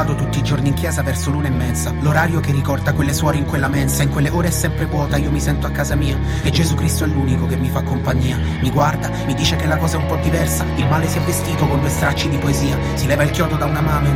vado tutti i giorni in chiesa verso l'1:30, l'orario che ricorda quelle suore in quella mensa. In quelle ore è sempre vuota, io mi sento a casa mia e Gesù Cristo è l'unico che mi fa compagnia. Mi guarda, mi dice che la cosa è un po' diversa, il male si è vestito con 2 stracci di poesia, si leva il chiodo da una mano e